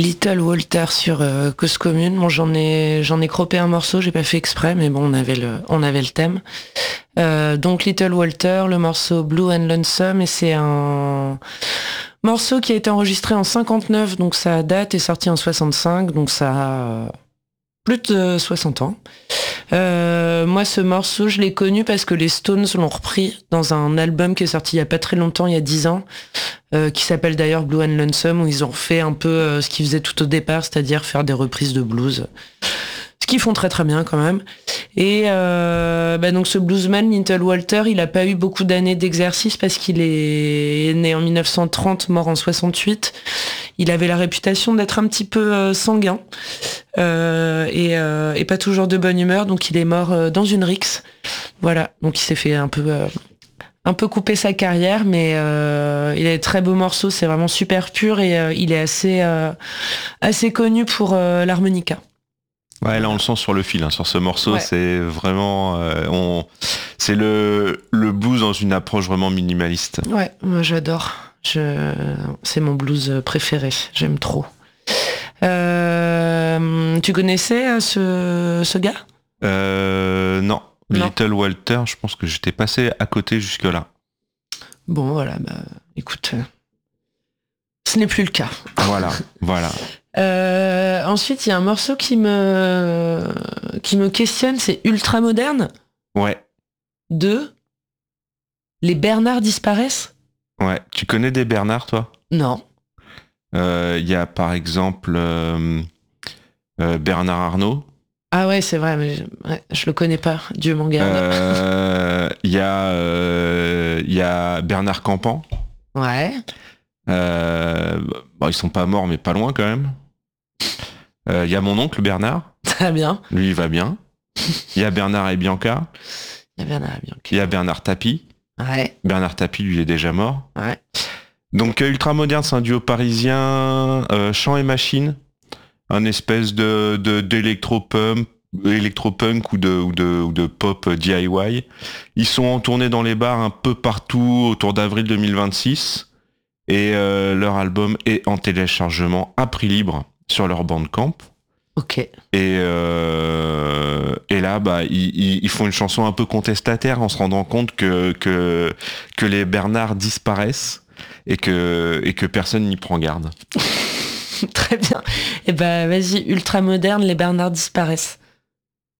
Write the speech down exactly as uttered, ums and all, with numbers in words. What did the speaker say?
Little Walter sur euh, Cause Commune. Bon, j'en ai, j'en ai croppé un morceau, j'ai pas fait exprès, mais bon, on avait le, on avait le thème. Euh, donc Little Walter, le morceau Blue and Lonesome, et c'est un morceau qui a été enregistré en cinquante-neuf, donc sa date est sortie en soixante-cinq, donc ça a plus de soixante ans. Euh, moi, ce morceau, je l'ai connu parce que les Stones l'ont repris dans un album qui est sorti il y a pas très longtemps, il y a dix ans, euh, qui s'appelle d'ailleurs Blue and Lonesome, où ils ont fait un peu euh, ce qu'ils faisaient tout au départ, c'est-à-dire faire des reprises de blues. Ce qu'ils font très très bien quand même. Et euh, bah donc ce bluesman, Little Walter, il a pas eu beaucoup d'années d'exercice parce qu'il est né en mille neuf cent trente, mort en soixante-huit. Il avait la réputation d'être un petit peu euh, sanguin euh, et, euh, et pas toujours de bonne humeur, donc il est mort euh, dans une rixe. Voilà, donc il s'est fait un peu euh, un peu couper sa carrière, mais euh, il a des très beaux morceaux, c'est vraiment super pur et euh, il est assez euh, assez connu pour euh, l'harmonica. Ouais, là on le sent sur le fil, hein. Sur ce morceau, Ouais. c'est vraiment, euh, on, c'est le le blues dans une approche vraiment minimaliste. Ouais, moi j'adore. Je... C'est mon blues préféré, j'aime trop. Euh, tu connaissais euh, ce, ce gars ? Euh, non. Non. Little Walter, je pense que j'étais passé à côté jusque là. Bon, voilà, bah, écoute, euh, ce n'est plus le cas. Voilà, voilà. Euh, ensuite, il y a un morceau qui me, qui me questionne, c'est Ultra Moderne Ouais, de Les Bernards disparaissent ? ouais. Tu connais des Bernard, toi ? Non. Il euh, y a par exemple euh, euh, Bernard Arnault. Ah ouais, c'est vrai, mais je, ouais, je le connais pas, Dieu m'en garde. Il euh, y, euh, y a Bernard Campan. Ouais. Euh, bon, ils sont pas morts, mais pas loin quand même. Il euh, y a mon oncle Bernard. Très bien. Lui, il va bien. Il y a Bernard et Bianca. Il y a Bernard Bianca. Il y a Bernard Tapie. Ouais. Bernard Tapie, lui, il est déjà mort. Ouais. Donc, euh, Ultra Moderne, c'est un duo parisien, euh, chant et machine. Un espèce de, de, d'électro-punk, électro-punk ou de, ou, de, ou de pop D I Y. Ils sont en tournée dans les bars un peu partout autour d'avril deux mille vingt-six. Et euh, leur album est en téléchargement à prix libre sur leur Bandcamp. Ok. Et, euh, et là, bah, ils, ils font une chanson un peu contestataire en se rendant compte que, que, que les Bernards disparaissent et que, et que personne n'y prend garde. Très bien. Et ben vas-y, Ultra Moderne, les Bernards disparaissent.